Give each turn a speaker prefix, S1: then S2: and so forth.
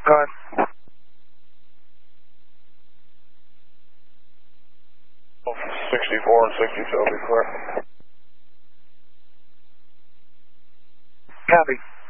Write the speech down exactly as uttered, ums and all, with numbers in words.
S1: Go ahead.
S2: sixty-four and sixty-two will be clear.
S1: Copy.